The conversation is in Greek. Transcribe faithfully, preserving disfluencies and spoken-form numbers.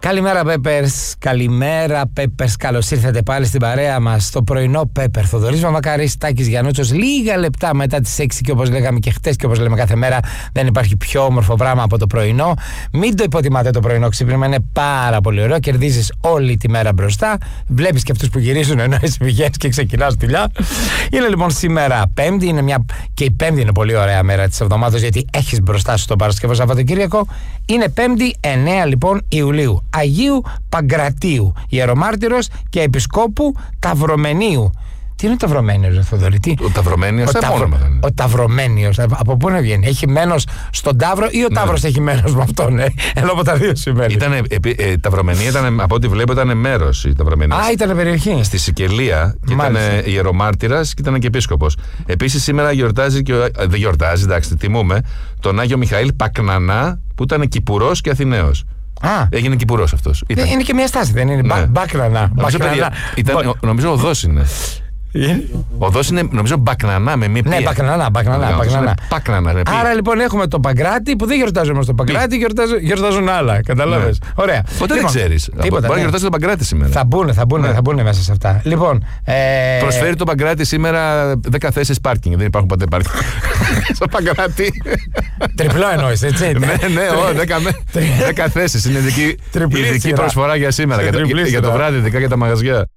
Καλημέρα Peppers, καλημέρα Peppers, καλώς ήρθατε πάλι στην παρέα μας στο πρωινό Pepper. Θοδωρής Μαμακάρης, Τάκης Γιαννούτσος, λίγα λεπτά μετά τις έξι και όπως λέγαμε και χτες και όπως λέμε κάθε μέρα, δεν υπάρχει πιο όμορφο πράγμα από το πρωινό. Μην το υποτιμάτε το πρωινό ξύπνημα, είναι πάρα πολύ ωραίο, κερδίζεις όλη τη μέρα μπροστά, βλέπεις και αυτούς που γυρίζουν ενώ εσύ πηγαίνεις και ξεκινάς δουλειά. Είναι λοιπόν σήμερα Πέμπτη, είναι μια... και η Πέμπτη είναι πολύ ωραία μέρα της εβδομάδας γιατί έχεις μπροστά σου το Παρασκευό Σαββατοκύριακο. Είναι Πέμπτη εννέα λοιπόν Ιουλίου, Αγίου Παγκρατίου, ιερομάρτυρος και επισκόπου Ταυρομενίου. Τι είναι ο Ταυρομένιος, Θοδωρή? Ο Ταυρομένιος, ο, ταυρο... ο Ταυρομένιος, από πού να βγαίνει? Έχει μένος στον Ταύρο ή ο ναι. Ταύρος έχει μένος με αυτόν, ε? Ενώ από τα δύο σημαίνει. Ήτανε, ε, ε, Ταυρομένη ήταν, από ό,τι βλέπω, ήταν μέρος η Ταυρομένη. Α, ήταν περιοχή. Στη Σικελία και ήταν ιερομάρτυρας και ήταν και επίσκοπος. Επίσης σήμερα γιορτάζει και. Ο, δεν γιορτάζει, εντάξει, τιμούμε τον Άγιο Μιχαήλ Πακνανά που ήταν Κυπουρός και Αθηναίος. Α, έγινε Κυπουρός αυτός. Ήταν. Είναι και μια στάση, δεν είναι? Ναι. Μπάκνανα. Νομίζω, ήταν, νομίζω οδός είναι. Ο οδός είναι, νομίζω, Μπακνανά με μη πία. Ναι, Μπακνανά, Μπακνανά. Μπακνανά. Άρα λοιπόν έχουμε το Παγκράτη που δεν γιορτάζουμε στο Παγκράτη, γιορτάζουν, γιορτάζουν άλλα. Καταλάβες. Ναι. Ωραία. Ποτέ λοιπόν, δεν ξέρεις. Μπορεί ναι. να γιορτάσει το Παγκράτη σήμερα. Θα μπουν, θα μπουν, ναι. θα μπουν μέσα σε αυτά. Λοιπόν, ε... προσφέρει το Παγκράτη σήμερα δέκα θέσεις πάρκινγκ. Δεν υπάρχουν ποτέ πάρκινγκ. Στο Παγκράτη. Τριπλό εννοείς, έτσι? Ναι, ναι, δέκα θέσεις. Είναι ειδική προσφορά για σήμερα. Για το βράδυ, ειδικά για τα μαγαζιά.